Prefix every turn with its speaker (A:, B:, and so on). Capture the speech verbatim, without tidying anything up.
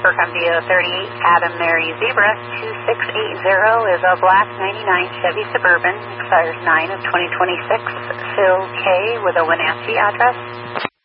A: Columbia thirty-eight, Adam Mary Zebra, two six eight zero is a black ninety-nine Chevy Suburban, expires nine of twenty twenty-six, Phil K with a Wenatchee address.